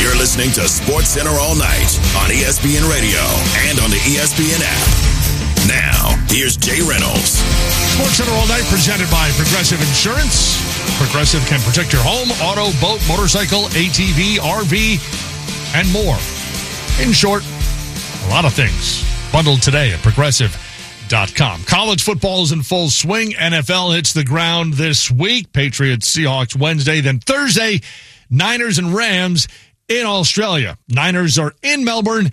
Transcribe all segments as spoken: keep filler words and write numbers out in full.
You're listening to Sports Center all night on E S P N Radio and on the E S P N app. Now, here's Jay Reynolds. Sports Center all night presented by Progressive Insurance. Progressive can protect your home, auto, boat, motorcycle, A T V, R V, and more. In short, a lot of things bundled today at Progressive dot com. College football is in full swing. N F L hits the ground this week. Patriots, Seahawks Wednesday. Then Thursday, Niners and Rams in Australia. Niners are in Melbourne.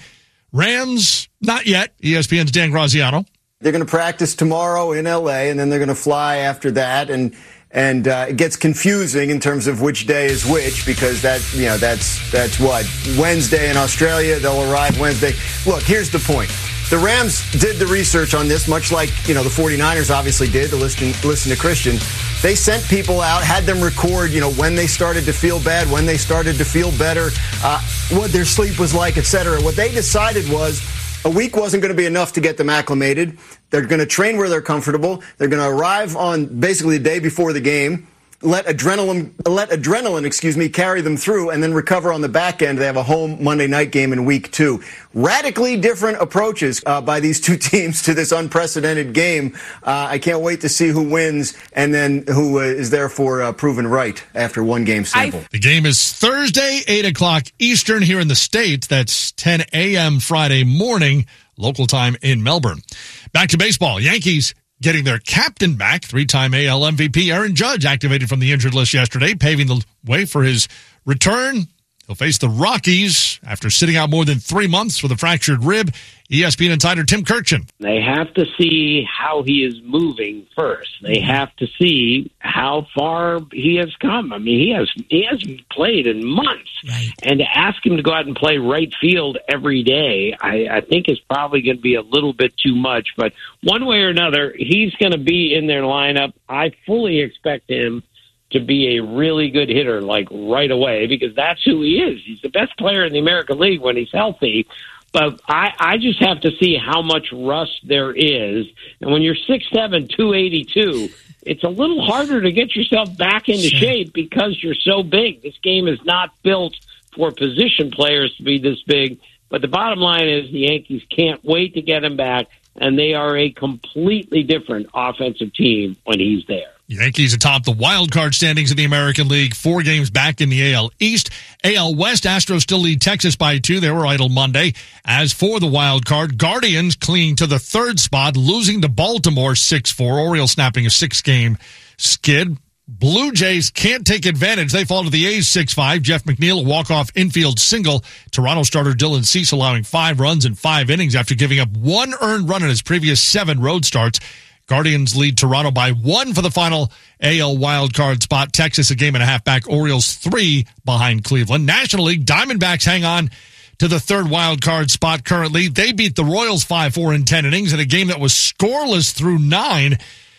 Rams, not yet. E S P N's Dan Graziano. They're going to practice tomorrow in L A, and then they're going to fly after that. And and uh, it gets confusing in terms of which day is which, because that, you know, that's that's what, Wednesday in Australia. They'll arrive Wednesday. Look, here's the point. The Rams did the research on this, much like, you know, the 49ers obviously did to listen, listen to Christian. They sent people out, had them record, you know, when they started to feel bad, when they started to feel better, uh, what their sleep was like, et cetera. What they decided was a week wasn't going to be enough to get them acclimated. They're going to train where they're comfortable. They're going to arrive on basically the day before the game. Let adrenaline, let adrenaline, excuse me, carry them through, and then recover on the back end. They have a home Monday night game in week two. Radically different approaches uh, by these two teams to this unprecedented game. Uh, I can't wait to see who wins and then who uh, is therefore uh, proven right after one game sample. I- the game is Thursday, eight o'clock Eastern here in the States. That's ten a.m. Friday morning, local time in Melbourne. Back to baseball. Yankees getting their captain back. Three-time A L M V P Aaron Judge activated from the injured list yesterday, paving the way for his return. He'll face the Rockies after sitting out more than three months with a fractured rib. E S P N insider Tim Kirchin. They have to see how he is moving first. They have to see how far he has come. I mean, he has he hasn't played in months. Right. And to ask him to go out and play right field every day, I, I think is probably going to be a little bit too much. But one way or another, he's going to be in their lineup. I fully expect him to be a really good hitter, like right away, because that's who he is. He's the best player in the American League when he's healthy. But I, I just have to see how much rust there is. And when you're six seven, two eighty-two, it's a little harder to get yourself back into Sure. shape because you're so big. This game is not built for position players to be this big. But the bottom line is the Yankees can't wait to get him back, and they are a completely different offensive team when he's there. Yankees atop the wild card standings in the American League, four games back in the A L East. A L West, Astros still lead Texas by two. They were idle Monday. As for the wild card, Guardians clinging to the third spot, losing to Baltimore six four. Orioles snapping a six-game skid. Blue Jays can't take advantage. They fall to the A's six five. Jeff McNeil, a walk-off infield single. Toronto starter Dylan Cease allowing five runs in five innings after giving up one earned run in his previous seven road starts. Guardians lead Toronto by one for the final A L wildcard spot. Texas a game and a half back. Orioles three behind Cleveland. National League, Diamondbacks hang on to the third wildcard spot currently. They beat the Royals five four in ten innings in a game that was scoreless through nine.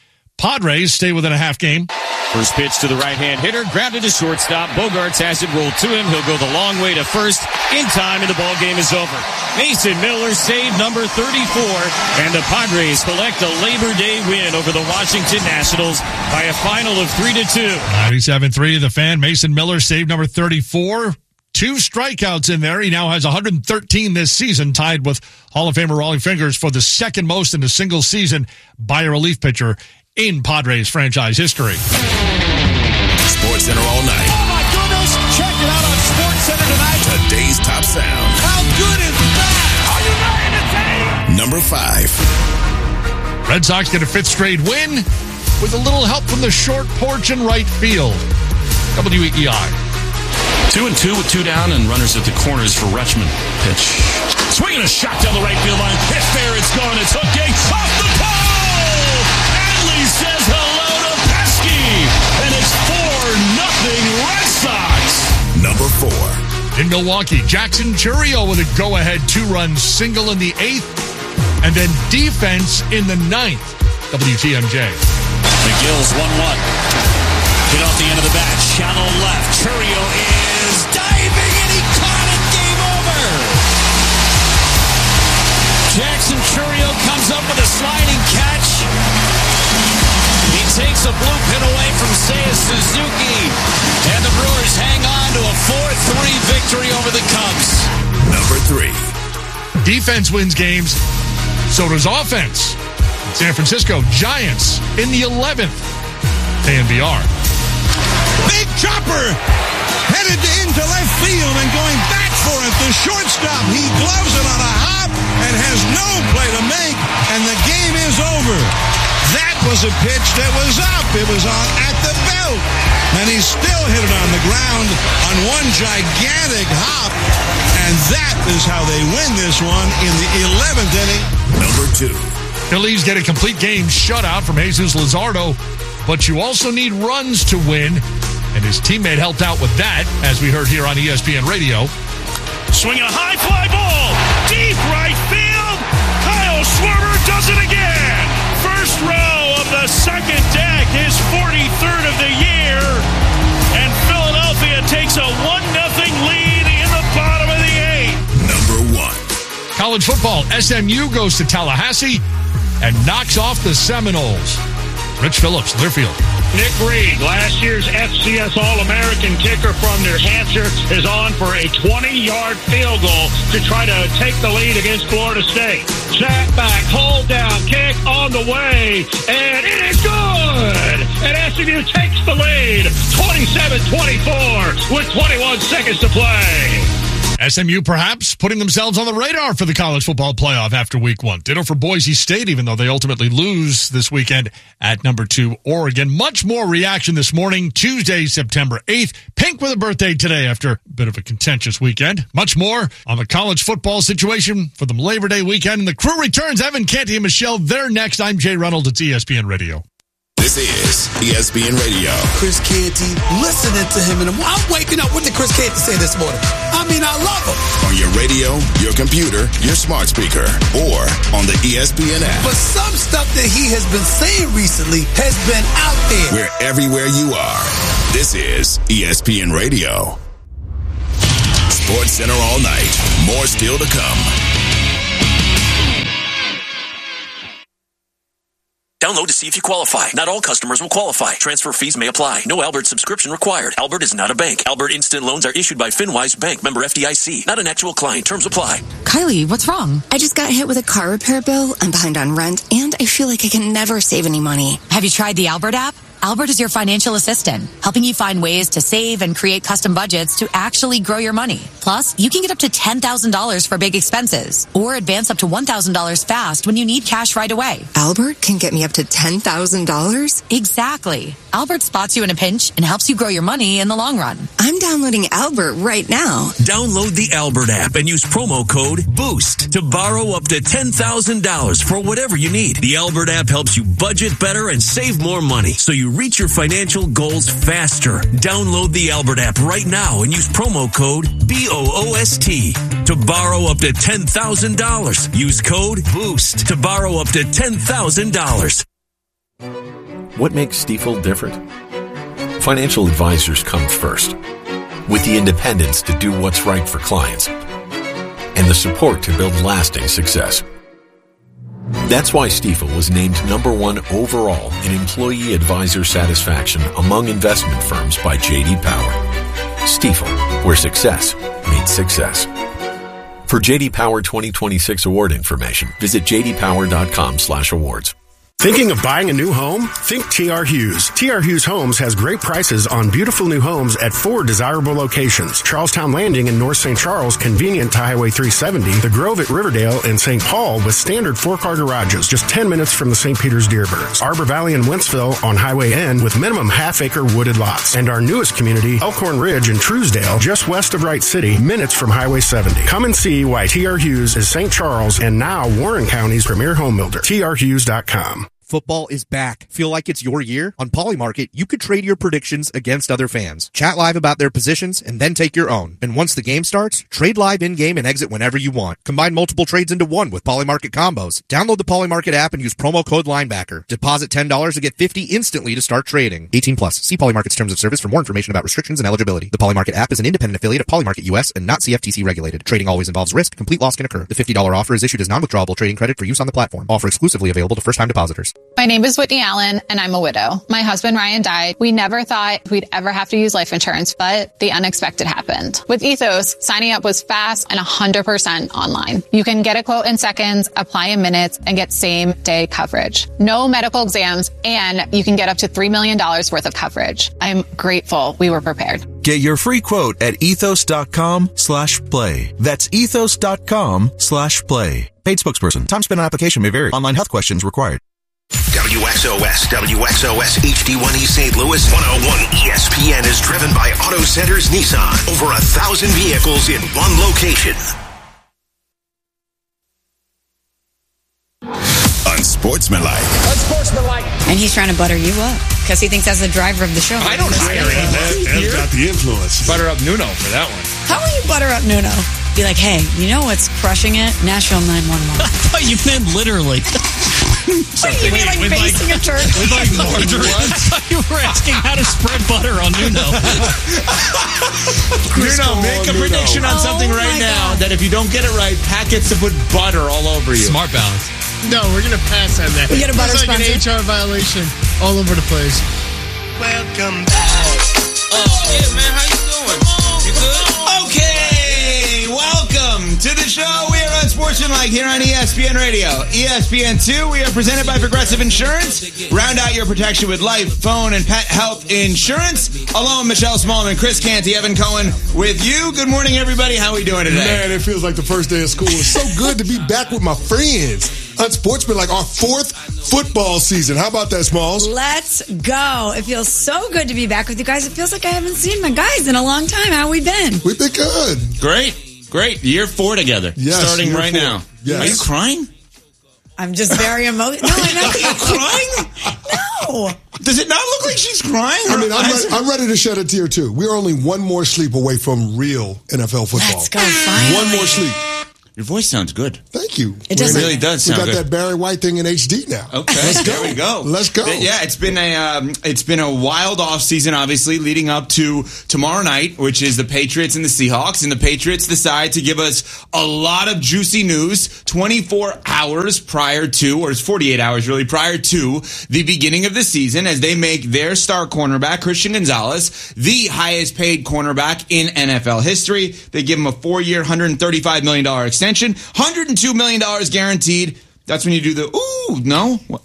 Padres stay within a half game. First pitch to the right-hand hitter, grounded to shortstop. Bogarts has it rolled to him. He'll go the long way to first in time, and the ball game is over. Mason Miller save number thirty-four, and the Padres collect a Labor Day win over the Washington Nationals by a final of three to two. ninety-seven three, the fan. Mason Miller save number thirty-four. Two strikeouts in there. He now has one hundred thirteen this season, tied with Hall of Famer Rollie Fingers for the second most in a single season by a relief pitcher in Padres franchise history. Sports Center all night. Oh, my goodness. Check it out on Sports Center tonight. Today's top sound. How good is that? Are you not entertained? Number five. Red Sox get a fifth straight win with a little help from the short porch and right field. W E I. Two and two with two down and runners at the corners for Rutschman. Pitch. Swinging a shot down the right field line. Hit fair. It's gone. It's hooking off the pole. Adley says hello to Pesky. And it's four nothing Red Sox. Number four. In Milwaukee, Jackson Chourio with a go-ahead two-run single in the eighth, and then defense in the ninth. W T M J. McGill's one one. Hit off the end of the bat. Shallow left. Chourio is diving, and he caught it. Game over. Jackson Chourio comes up with a sliding catch. He takes a blue pin away from Seiya Suzuki. And the Brewers hang on to a four three victory over the Defense wins games. So does offense. San Francisco Giants in the eleventh. K N B R. Big chopper headed into left field and going back for it. The shortstop, he gloves it on a hop and has no play to make, and the game is over. That was a pitch that was up. It was on at the belt, and he still hit it on the ground on one gigantic hop, and that is how they win this one in the eleventh inning. Number two. Phillies get a complete game shutout from Jesus Luzardo, but you also need runs to win, and his teammate helped out with that, as we heard here on E S P N Radio. Swing a high fly ball, deep right field. Kyle Schwarber does it again. First row of the second deck, his forty-third of the year, and Philadelphia takes a one nothing lead in the bottom of the eighth. Number one. College football, S M U goes to Tallahassee and knocks off the Seminoles. Rich Phillips, Learfield. Nick Reed, last year's F C S All-American kicker from New Hampshire, is on for a twenty-yard field goal to try to take the lead against Florida State. Snap back, hold down, kick on the way, and it is good! And S M U takes the lead, twenty-seven twenty-four, with twenty-one seconds to play. S M U perhaps putting themselves on the radar for the college football playoff after week one. Ditto for Boise State, even though they ultimately lose this weekend at number two, Oregon. Much more reaction this morning, Tuesday, September eighth. Pink with a birthday today after a bit of a contentious weekend. Much more on the college football situation for the Labor Day weekend. And the crew returns. Evan Canty and Michelle, they're next. I'm Jay Reynolds. It's E S P N Radio. This is E S P N Radio. Chris Canty, listening to him, and I'm waking up. What did Chris Canty say this morning? I mean, I love him. On your radio, your computer, your smart speaker, or on the E S P N app. But some stuff that he has been saying recently has been out there. We're everywhere you are. This is E S P N Radio. Sports Center all night. More still to come. Download to see if you qualify. Not all customers will qualify. Transfer fees may apply. No Albert subscription required. Albert is not a bank. Albert Instant Loans are issued by FinWise Bank, member F D I C. Not an actual client. Terms apply. Kylie, what's wrong? I just got hit with a car repair bill. I'm behind on rent, and I feel like I can never save any money. Have you tried the Albert app? Albert is your financial assistant, helping you find ways to save and create custom budgets to actually grow your money. Plus, you can get up to ten thousand dollars for big expenses or advance up to one thousand dollars fast when you need cash right away. Albert can get me up to ten thousand dollars? Exactly. Albert spots you in a pinch and helps you grow your money in the long run. I'm downloading Albert right now. Download the Albert app and use promo code BOOST to borrow up to ten thousand dollars for whatever you need. The Albert app helps you budget better and save more money, so you reach your financial goals faster. Download the Albert app right now and use promo code B O O S T to borrow up to ten thousand dollars. Use code BOOST to borrow up to ten thousand dollars. What makes Stifel different? Financial advisors come first, with the independence to do what's right for clients and the support to build lasting success. That's why Stifel was named number one overall in employee advisor satisfaction among investment firms by J D Power. Stifel, where success meets success. For J D Power twenty twenty-six award information, visit j d power dot com slash awards. Thinking of buying a new home? Think T R. Hughes. T R. Hughes Homes has great prices on beautiful new homes at four desirable locations. Charlestown Landing in North Saint Charles, convenient to Highway three seventy. The Grove at Riverdale and Saint Paul with standard four-car garages, just ten minutes from the Saint Peter's Dearborns. Arbor Valley and Wentzville on Highway N with minimum half-acre wooded lots. And our newest community, Elkhorn Ridge in Truesdale, just west of Wright City, minutes from Highway seventy. Come and see why T R. Hughes is Saint Charles and now Warren County's premier home builder. T R hughes dot com. Football is back. Feel like it's your year? On Polymarket, you could trade your predictions against other fans. Chat live about their positions and then take your own. And once the game starts, trade live in-game and exit whenever you want. Combine multiple trades into one with Polymarket combos. Download the Polymarket app and use promo code linebacker. Deposit ten dollars to get fifty dollars instantly to start trading. eighteen plus. See Polymarket's terms of service for more information about restrictions and eligibility. The Polymarket app is an independent affiliate of Polymarket U S and not C F T C regulated. Trading always involves risk. Complete loss can occur. The fifty dollars offer is issued as non-withdrawable trading credit for use on the platform. Offer exclusively available to first-time depositors. My name is Whitney Allen, and I'm a widow. My husband, Ryan, died. We never thought we'd ever have to use life insurance, but the unexpected happened. With Ethos, signing up was fast and one hundred percent online. You can get a quote in seconds, apply in minutes, and get same-day coverage. No medical exams, and you can get up to three million dollars worth of coverage. I'm grateful we were prepared. Get your free quote at ethos.com slash play. That's ethos.com slash play. Paid spokesperson. Time spent on application may vary. Online health questions required. W X O S, W X O S H D one E Saint Louis, one oh one E S P N is driven by Auto Centers Nissan. Over a thousand vehicles in one location. Unsportsmanlike. Unsportsmanlike. And he's trying to butter you up because he thinks that's the driver of the show. I don't hire him. Ed's got the influence. Butter up Nuno for that one. How will you butter up Nuno? Be like, hey, you know what's crushing it? Nashville nine one one. I thought you meant literally. What, you mean like with basting like, a turkey? With like margarine. I thought you were asking how to spread butter on Nuno. Nuno, make a Nuno. prediction on something Oh right my now God. that if you don't get it right, Pat gets to put butter all over you. Smart balance. No, we're going to pass on that. We get a butter It's like sponsor. an H R violation all over the place. Welcome back. Oh, yeah, man. How you doing? You good? Okay, welcome to the show. We are Unsportsmanlike here on E S P N Radio. E S P N two, we are presented by Progressive Insurance. Round out your protection with life, phone, and pet health insurance. Along with Michelle Smallman, Chris Canty, Evan Cohen with you. Good morning, everybody. How are we doing today? Man, it feels like the first day of school. It's so good to be back with my friends. Unsportsmanlike, our fourth football season. How about that, Smalls? Let's go. It feels so good to be back with you guys. It feels like I haven't seen my guys in a long time. How we been? We've been good. Great. Great. Year four together. Yes, starting year right four. now. Yes. Are you crying? I'm just very emotional. No, I'm not. Are you crying? No. Does it not look like she's crying? I mean, I'm Eyes- ready, I'm ready to shed a tear, too. We're only one more sleep away from real N F L football. Let's go, finally. One more sleep. Your voice sounds good. Thank you. It does. It really does We sound got good. that Barry White thing in H D now. Okay, Let's go. there we go. Let's go. But yeah, it's been a um, it's been a wild off season, obviously, leading up to tomorrow night, which is the Patriots and the Seahawks. And the Patriots decide to give us a lot of juicy news twenty-four hours prior to, or it's forty-eight hours really, prior to the beginning of the season, as they make their star cornerback, Christian Gonzalez, the highest paid cornerback in N F L history. They give him a four-year, one hundred thirty-five million dollars extension, one hundred two million dollars guaranteed. That's when you do the, ooh, no? What?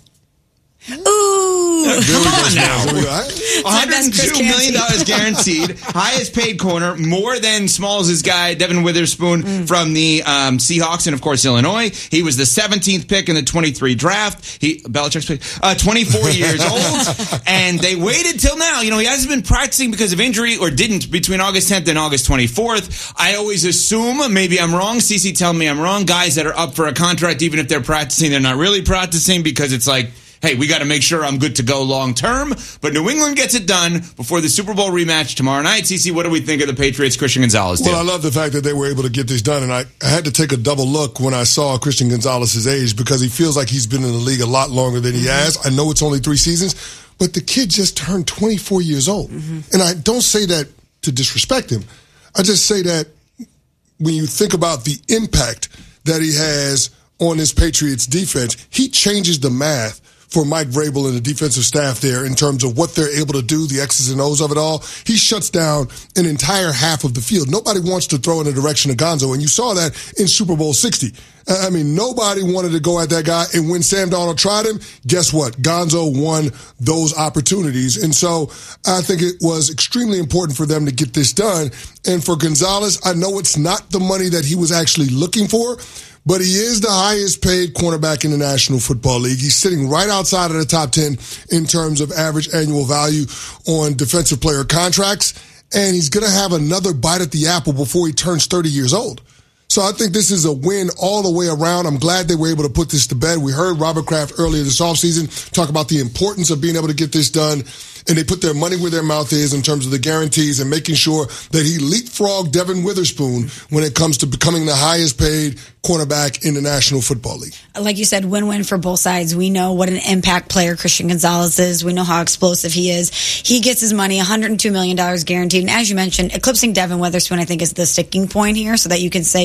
Ooh. Come on now. There we go. I- one hundred two million dollars guaranteed. Highest paid corner, more than Smalls' guy, Devin Witherspoon, Mm. from the um, Seahawks and, of course, Illinois. He was the seventeenth pick in the twenty-three draft. He Belichick's pick, uh, twenty-four years old. And they waited till now. You know, he hasn't been practicing because of injury, or didn't, between August tenth and August twenty-fourth. I always assume, maybe I'm wrong, Cece tell me I'm wrong, guys that are up for a contract, even if they're practicing, they're not really practicing because it's like, hey, we got to make sure I'm good to go long term. But New England gets it done before the Super Bowl rematch tomorrow night. Cece, what do we think of the Patriots' Christian Gonzalez deal? Well, I love the fact that they were able to get this done, and I, I had to take a double look when I saw Christian Gonzalez's age because he feels like he's been in the league a lot longer than he Mm-hmm. has. I know it's only three seasons, but the kid just turned twenty-four years old. Mm-hmm. And I don't say that to disrespect him. I just say that when you think about the impact that he has on this Patriots defense, he changes the math for Mike Vrabel and the defensive staff there in terms of what they're able to do, the X's and O's of it all. He shuts down an entire half of the field. Nobody wants to throw in the direction of Gonzo, and you saw that in Super Bowl sixty. I mean, nobody wanted to go at that guy, and when Sam Darnold tried him, guess what? Gonzo won those opportunities. And so I think it was extremely important for them to get this done. And for Gonzalez, I know it's not the money that he was actually looking for, but he is the highest paid cornerback in the National Football League. He's sitting right outside of the top ten in terms of average annual value on defensive player contracts. And he's going to have another bite at the apple before he turns thirty years old. So I think this is a win all the way around. I'm glad they were able to put this to bed. We heard Robert Kraft earlier this offseason talk about the importance of being able to get this done. And they put their money where their mouth is in terms of the guarantees and making sure that he leapfrogged Devin Witherspoon when it comes to becoming the highest paid cornerback in the National Football League. Like you said, win-win for both sides. We know what an impact player Christian Gonzalez is. We know how explosive he is. He gets his money, one hundred two million dollars guaranteed. And as you mentioned, eclipsing Devin Witherspoon, I think, is the sticking point here so that you can say you're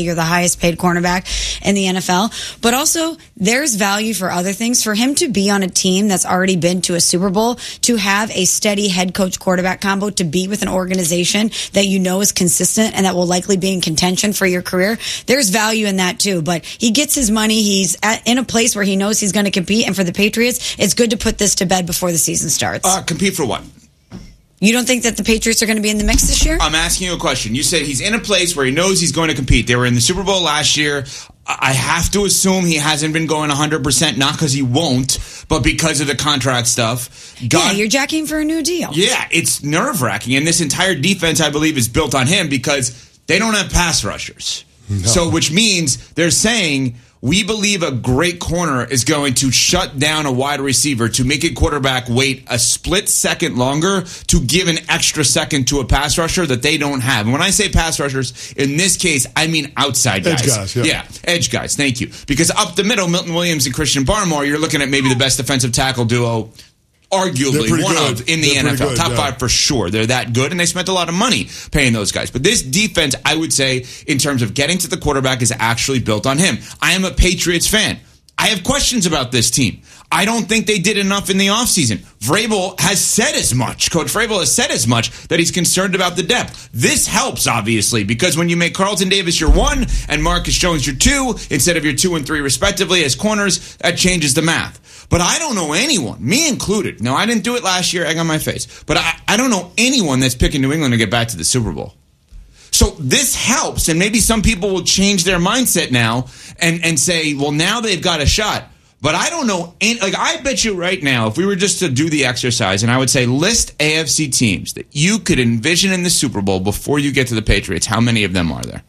you're the highest paid cornerback in the N F L. But also, there's value for other things. For him to be on a team that's already been to a Super Bowl, to have a steady head coach quarterback combo, to be with an organization that you know is consistent and that will likely be in contention for your career, there's value in that too. But he gets his money. He's at, in a place where he knows he's going to compete. And for the Patriots, it's good to put this to bed before the season starts. Uh, compete for what? You don't think that the Patriots are going to be in the mix this year? I'm asking you a question. You said he's in a place where he knows he's going to compete. They were in the Super Bowl last year. I have to assume he hasn't been going one hundred percent, not because he won't, but because of the contract stuff. God, yeah, you're jacking for a new deal. Yeah, it's nerve-wracking. And this entire defense, I believe, is built on him because they don't have pass rushers. No. So, which means they're saying, we believe a great corner is going to shut down a wide receiver to make a quarterback wait a split second longer to give an extra second to a pass rusher that they don't have. And when I say pass rushers, in this case, I mean outside guys. Edge guys, yeah. Yeah, edge guys, thank you. Because up the middle, Milton Williams and Christian Barmore, you're looking at maybe the best defensive tackle duo arguably one good. of in the They're N F L. good, Top yeah. five for sure. They're that good, and they spent a lot of money paying those guys. But this defense, I would say, in terms of getting to the quarterback, is actually built on him. I am a Patriots fan. I have questions about this team. I don't think they did enough in the offseason. Vrabel has said as much. Coach Vrabel has said as much that he's concerned about the depth. This helps, obviously, because when you make Carlton Davis your one and Marcus Jones your two, instead of your two and three respectively as corners, that changes the math. But I don't know anyone, me included. No, I didn't do it last year, egg on my face. But I, I don't know anyone that's picking New England to get back to the Super Bowl. So this helps, and maybe some people will change their mindset now and, and say, well, now they've got a shot. But I don't know, any, like I bet you right now, if we were just to do the exercise, and I would say list A F C teams that you could envision in the Super Bowl before you get to the Patriots, how many of them are there?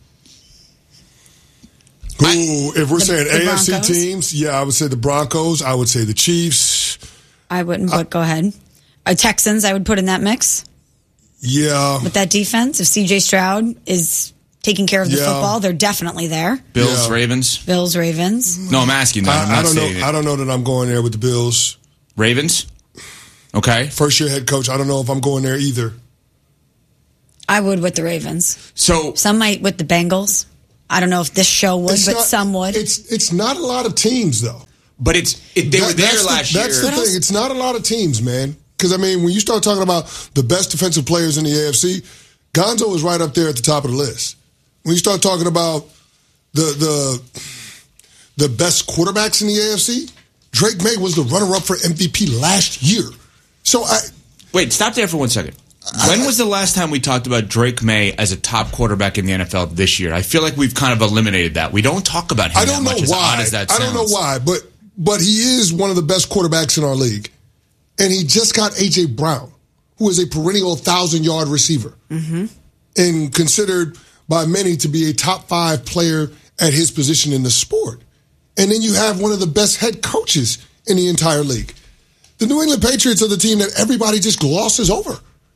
Ooh, if we're The- saying the A F C Broncos? teams, yeah, I would say the Broncos. I would say the Chiefs. I wouldn't, but go ahead. Uh, Texans, I would put in that mix. Yeah. With that defense, if C J Stroud is taking care of the Yeah. football, they're definitely there. Bills, Yeah. Ravens? Bills, Ravens. No, I'm asking that. I'm I, not I don't know. saying it. I don't know that I'm going there with the Bills. Ravens? Okay. First year head coach. I don't know if I'm going there either. I would with the Ravens. So some might with the Bengals. I don't know if this show would, It's but not- some would. It's it's not a lot of teams though. But it's it, they That- were there that's the- last That's year. the thing. It's not a lot of teams, man. Because I mean, when you start talking about the best defensive players in the A F C, Gonzo is right up there at the top of the list. When you start talking about the the the best quarterbacks in the A F C, Drake May was the runner-up for M V P last year. So I Wait, stop there for one second. When was the last time we talked about Drake May as a top quarterback in the N F L this year? I feel like we've kind of eliminated that. We don't talk about him I don't that know much, as why. odd as that I sounds. don't know why, but but he is one of the best quarterbacks in our league, and he just got A J Brown, who is a perennial thousand-yard receiver, Mm-hmm. and considered by many to be a top five player at his position in the sport. And then you have one of the best head coaches in the entire league. The New England Patriots are the team that everybody just glosses over.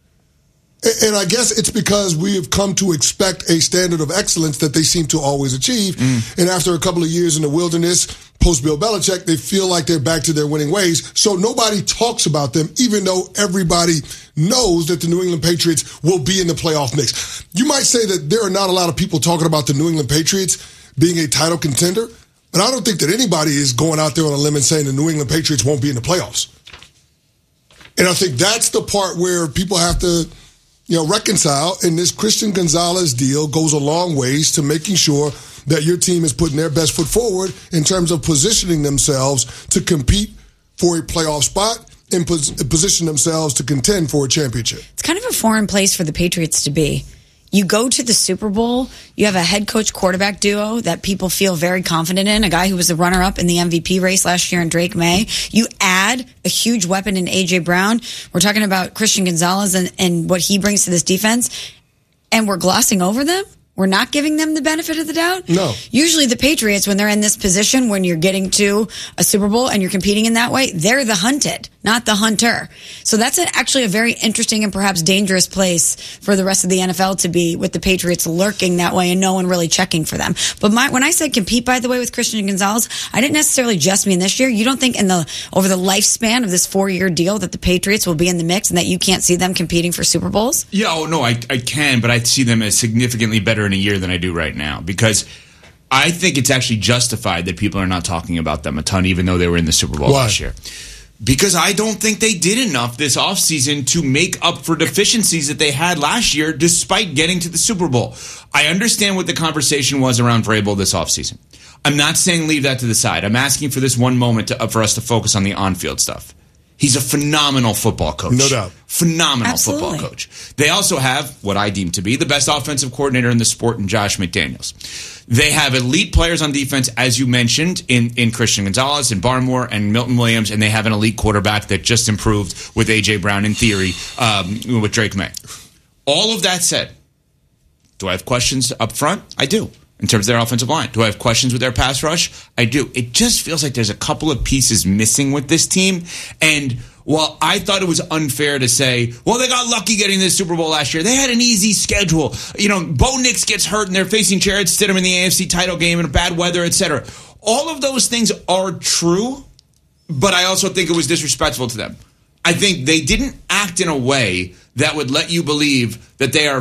A- And I guess it's because we have come to expect a standard of excellence that they seem to always achieve. And after a couple of years in the wilderness, post Bill Belichick, they feel like they're back to their winning ways. So nobody talks about them, even though everybody knows that the New England Patriots will be in the playoff mix. You might say that there are not a lot of people talking about the New England Patriots being a title contender, but I don't think that anybody is going out there on a limb and saying the New England Patriots won't be in the playoffs. And I think that's the part where people have to, you know, reconcile. And this Christian Gonzalez deal goes a long ways to making sure that your team is putting their best foot forward in terms of positioning themselves to compete for a playoff spot and pos- position themselves to contend for a championship. It's kind of a foreign place for the Patriots to be. You go to the Super Bowl, you have a head coach quarterback duo that people feel very confident in, a guy who was the runner-up in the M V P race last year in Drake May. You add a huge weapon in A J Brown. We're talking about Christian Gonzalez and, and what he brings to this defense, and we're glossing over them? We're not giving them the benefit of the doubt? No. Usually the Patriots, when they're in this position, when you're getting to a Super Bowl and you're competing in that way, they're the hunted, not the hunter. So that's a, actually a very interesting and perhaps dangerous place for the rest of the N F L to be, with the Patriots lurking that way and no one really checking for them. But my, when I said compete, by the way, with Christian Gonzalez, I didn't necessarily just mean this year. You don't think in the over the lifespan of this four-year deal that the Patriots will be in the mix and that you can't see them competing for Super Bowls? Yeah, oh no, I, I can, but I see them as significantly better in a year than I do right now. Because I think it's actually justified that people are not talking about them a ton, even though they were in the Super Bowl Why? last year. Because I don't think they did enough this offseason to make up for deficiencies that they had last year, despite getting to the Super Bowl. I understand what the conversation was around Vrabel this offseason. I'm not saying leave that to the side. I'm asking for this one moment to, uh, for us to focus on the on-field stuff. He's a phenomenal football coach. No doubt. Phenomenal Absolutely. football coach. They also have what I deem to be the best offensive coordinator in the sport in Josh McDaniels. They have elite players on defense, as you mentioned, in, in Christian Gonzalez and Barmore and Milton Williams, and they have an elite quarterback that just improved with A J. Brown, in theory, um, with Drake May. All of that said, do I have questions up front? I do. In terms of their offensive line. Do I have questions with their pass rush? I do. It just feels like there's a couple of pieces missing with this team. And while I thought it was unfair to say, well, they got lucky getting this Super Bowl last year. They had an easy schedule. You know, Bo Nix gets hurt and they're facing Jared Stidham in the A F C title game in bad weather, et cetera. All of those things are true, but I also think it was disrespectful to them. I think they didn't act in a way that would let you believe that they are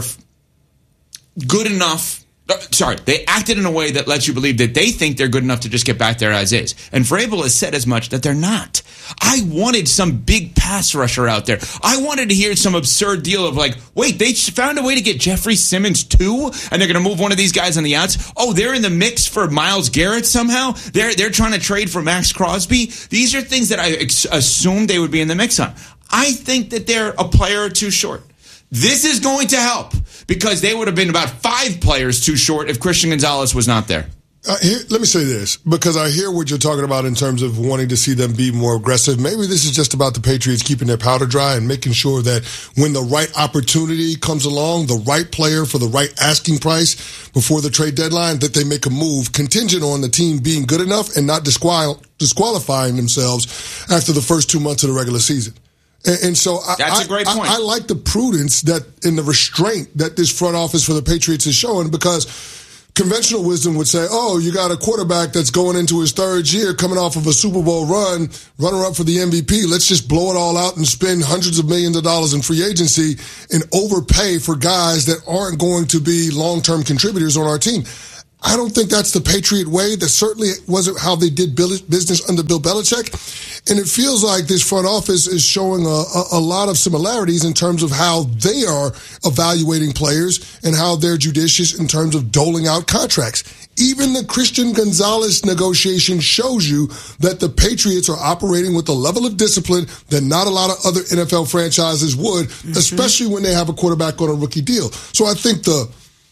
good enough. Uh, sorry, they acted in a way that lets you believe that they think they're good enough to just get back there as is. And Vrabel has said as much that they're not. I wanted some big pass rusher out there. I wanted to hear some absurd deal of like, wait, they found a way to get Jeffrey Simmons too, and they're going to move one of these guys on the outs. Oh, they're in the mix for Myles Garrett somehow. They're they're trying to trade for Max Crosby. These are things that I ex- assumed they would be in the mix on. I think that they're a player or two short. This is going to help because they would have been about five players too short if Christian Gonzalez was not there. Uh, here, let me say this, because I hear what you're talking about in terms of wanting to see them be more aggressive. Maybe this is just about the Patriots keeping their powder dry and making sure that when the right opportunity comes along, the right player for the right asking price before the trade deadline, that they make a move contingent on the team being good enough and not disqual- disqualifying themselves after the first two months of the regular season. And, and so I, That's a great I, point. I, I like the prudence that in the restraint that this front office for the Patriots is showing, because conventional wisdom would say, oh, you got a quarterback that's going into his third year, coming off of a Super Bowl run, runner-up for the M V P. Let's just blow it all out and spend hundreds of millions of dollars in free agency and overpay for guys that aren't going to be long-term contributors on our team. I don't think that's the Patriot way. That certainly wasn't how they did business under Bill Belichick. And it feels like this front office is showing a, a, a lot of similarities in terms of how they are evaluating players and how they're judicious in terms of doling out contracts. Even the Christian Gonzalez negotiation shows you that the Patriots are operating with a level of discipline that not a lot of other N F L franchises would, mm-hmm. especially when they have a quarterback on a rookie deal. So I think the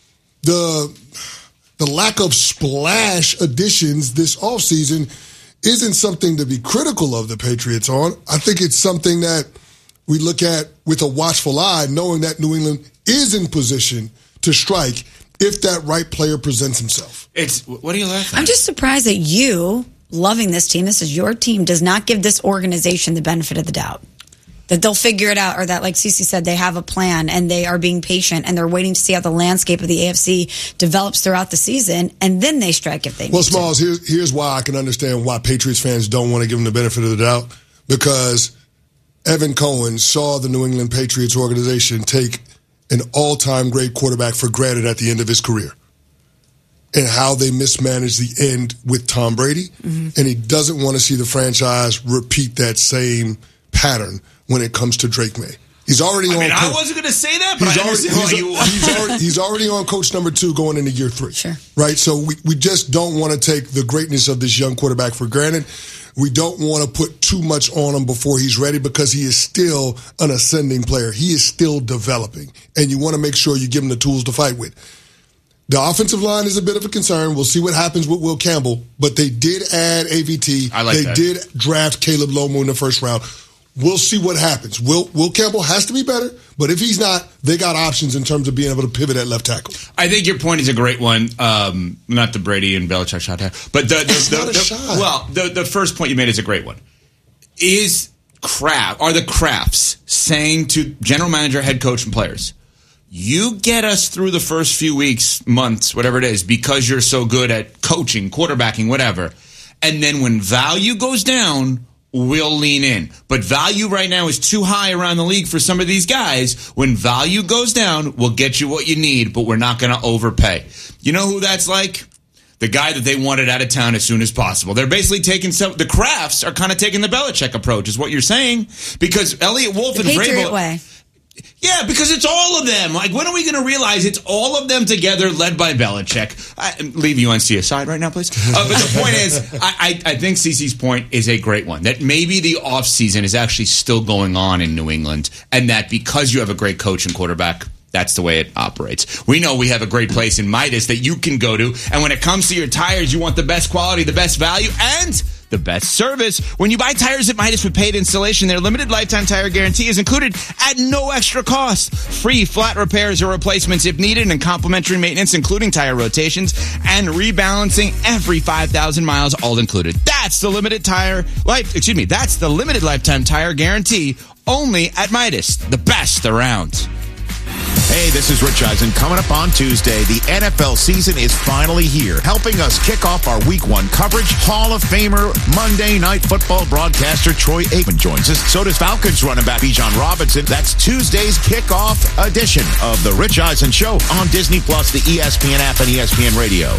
the... The lack of splash additions this offseason isn't something to be critical of the Patriots on. I think it's something that we look at with a watchful eye, knowing that New England is in position to strike if that right player presents himself. It's what are you laughing at? I'm just surprised that you, loving this team, this is your team, does not give this organization the benefit of the doubt. That they'll figure it out, or that, like Cece said, they have a plan and they are being patient and they're waiting to see how the landscape of the A F C develops throughout the season, and then they strike if they need well, to. Smalls, here's, here's why I can understand why Patriots fans don't want to give them the benefit of the doubt. Because Evan Cohen saw the New England Patriots organization take an all-time great quarterback for granted at the end of his career, and how they mismanaged the end with Tom Brady. Mm-hmm. And he doesn't want to see the franchise repeat that same pattern when it comes to Drake May. He's already I on mean, coach. I wasn't going to say that, but he's I already, understand he's, why you he's, already, he's already on coach number two going into year three. Sure. Right? So we, we just don't want to take the greatness of this young quarterback for granted. We don't want to put too much on him before he's ready, because he is still an ascending player. He is still developing. And you want to make sure you give him the tools to fight with. The offensive line is a bit of a concern. We'll see what happens with Will Campbell. But they did add A V T. I like they that. did draft Caleb Lomo in the first round. We'll see what happens. Will Will Campbell has to be better, but if he's not, they got options in terms of being able to pivot at left tackle. I think your point is a great one. Um, not the Brady and Belichick shot, but the, the, It's the, not a the shot. well, the the first point you made is a great one. Is Kraft are the Crafts saying to general manager, head coach, and players, you get us through the first few weeks, months, whatever it is, because you're so good at coaching, quarterbacking, whatever, and then when value goes down, we'll lean in. But value right now is too high around the league for some of these guys. When value goes down, we'll get you what you need, but we're not going to overpay. You know who that's like? the guy that they wanted out of town as soon as possible. They're basically taking some, the Crafts are kind of taking the Belichick approach, is what you're saying, because Elliot Wolf the and Patriot Vrabel. way. Yeah, because it's all of them. Like, when are we going to realize it's all of them together, led by Belichick? I, leave U N C aside right now, please. Uh, but the point is, I, I, I think CeCe's point is a great one, that maybe the offseason is actually still going on in New England, and that because you have a great coach and quarterback, that's the way it operates. We know we have a great place in Midas that you can go to, and when it comes to your tires, you want the best quality, the best value, and the best service. When you buy tires at Midas with paid installation, their limited lifetime tire guarantee is included at no extra cost. Free flat repairs or replacements if needed, and complimentary maintenance, including tire rotations and rebalancing every five thousand miles, all included. That's the limited tire life, excuse me, that's the limited lifetime tire guarantee only at Midas, the best around. Hey, this is Rich Eisen. Coming up on Tuesday, the N F L season is finally here, helping us kick off our Week One coverage. Hall of Famer, Monday Night Football broadcaster Troy Aikman joins us. So does Falcons running back Bijan Robinson. That's Tuesday's kickoff edition of the Rich Eisen Show on Disney Plus, the E S P N app, and E S P N Radio.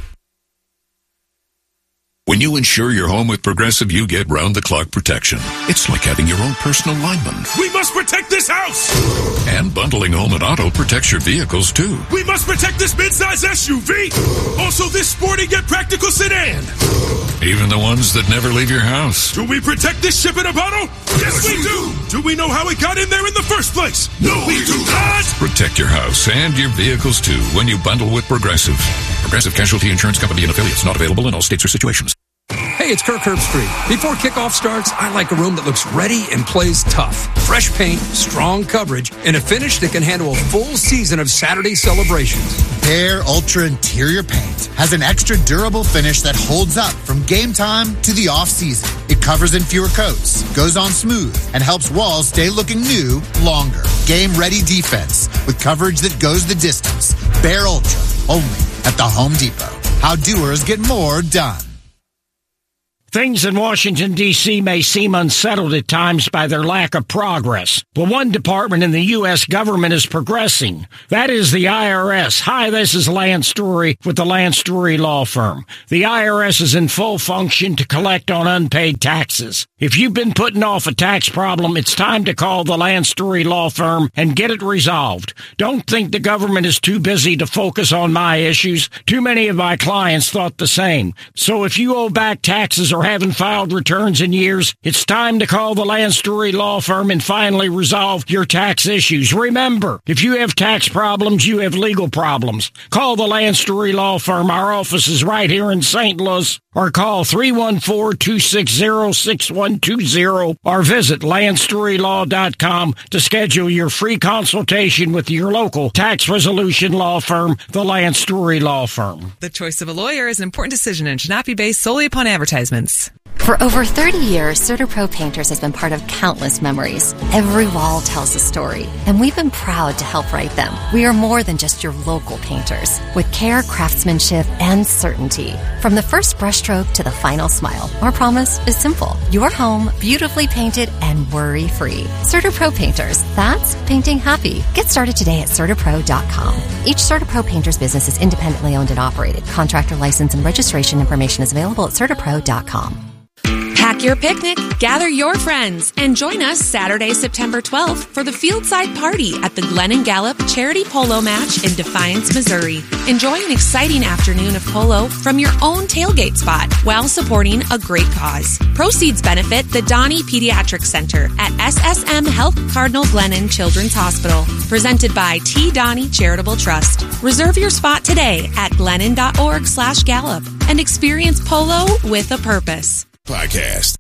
When you insure your home with Progressive, you get round-the-clock protection. It's like having your own personal lineman. We must protect this house! And bundling home and auto protects your vehicles, too. We must protect this midsize S U V! Also this sporty yet practical sedan! Even the ones that never leave your house. Do we protect this ship in a bottle? Yes, we do! Do we know how it got in there in the first place? No, we do not! Protect your house and your vehicles, too, when you bundle with Progressive. Progressive Casualty Insurance Company and affiliates. Not available in all states or situations. Hey, it's Kirk Herbstreit. Before kickoff starts, I like a room that looks ready and plays tough. Fresh paint, strong coverage, and a finish that can handle a full season of Saturday celebrations. Behr Ultra Interior Paint has an extra durable finish that holds up from game time to the off-season. It covers in fewer coats, goes on smooth, and helps walls stay looking new longer. Game-ready defense with coverage that goes the distance. Behr Ultra, only at the Home Depot. How doers get more done. Things in Washington, D C may seem unsettled at times by their lack of progress, but one department in the U S government is progressing. That is the I R S. Hi, this is Lance Story with the Lance Story Law Firm. The I R S is in full function to collect on unpaid taxes. If you've been putting off a tax problem, it's time to call the Lance Story Law Firm and get it resolved. Don't think the government is too busy to focus on my issues. Too many of my clients thought the same. So if you owe back taxes or haven't filed returns in years, it's time to call the Lance Story Law Firm and finally resolve your tax issues. Remember, if you have tax problems, you have legal problems. Call the Lance Story Law Firm. Our office is right here in Saint Louis. Or call three one four, two six zero, six one two zero or visit lance story law dot com to schedule your free consultation with your local tax resolution law firm, the Lance Story Law Firm. The choice of a lawyer is an important decision and should not be based solely upon advertisements. For over thirty years, CertaPro Painters has been part of countless memories. Every wall tells a story, and we've been proud to help write them. We are more than just your local painters, with care, craftsmanship, and certainty. From the first brushstroke to the final smile, our promise is simple. Your home, beautifully painted and worry-free. CertaPro Painters, that's painting happy. Get started today at Certapro dot com. Each CertaPro Painters business is independently owned and operated. Contractor license and registration information is available at Certapro dot com. Pack your picnic, gather your friends, and join us Saturday, September twelfth for the Fieldside Party at the Glenn and Gallup Charity Polo Match in Defiance, Missouri. Enjoy an exciting afternoon of polo from your own tailgate spot while supporting a great cause. Proceeds benefit the Donnie Pediatric Center at S S M Health Cardinal Glennon Children's Hospital. Presented by T. Donnie Charitable Trust. Reserve your spot today at glennon dot org slash Gallup and experience polo with a purpose. Podcast.